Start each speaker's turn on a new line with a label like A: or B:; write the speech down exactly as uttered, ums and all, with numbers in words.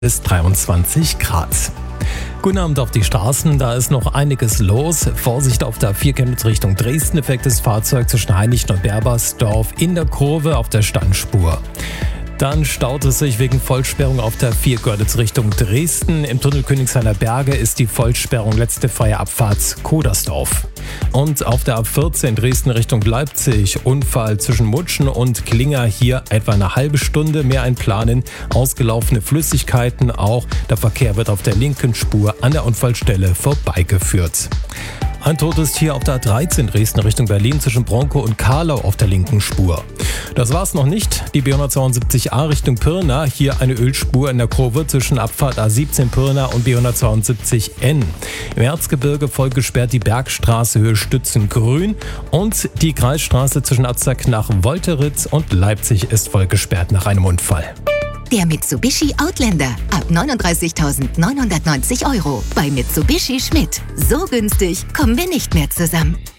A: bis dreiundzwanzig Grad. Guten Abend auf die Straßen, da ist noch einiges los. Vorsicht auf der A vier Chemnitz Richtung Dresden, defektes Fahrzeug zwischen Heinichen und Berbersdorf in der Kurve auf der Standspur. Dann staut es sich wegen Vollsperrung auf der A vier Görlitz Richtung Dresden. Im Tunnel Königshainer Berge ist die Vollsperrung letzte freie Abfahrt Kodersdorf. Und auf der A vierzehn Dresden Richtung Leipzig, Unfall zwischen Mutschen und Klinger, hier etwa eine halbe Stunde mehr einplanen, ausgelaufene Flüssigkeiten auch. Der Verkehr wird auf der linken Spur an der Unfallstelle vorbeigeführt. Ein totes Tier auf der A dreizehn Dresden Richtung Berlin zwischen Bronkow und Karlau auf der linken Spur. Das war's noch nicht. Die B hundertzweiundsiebzig A Richtung Pirna, hier eine Ölspur in der Kurve zwischen Abfahrt A siebzehn Pirna und B hundertzweiundsiebzig N. Im Erzgebirge voll gesperrt die Bergstraße Höhe Stützengrün und die Kreisstraße zwischen Azak nach Wolteritz und Leipzig ist voll gesperrt nach einem Unfall.
B: Der Mitsubishi Outlander ab neununddreißigtausendneunhundertneunzig Euro bei Mitsubishi Schmidt. So günstig kommen wir nicht mehr zusammen.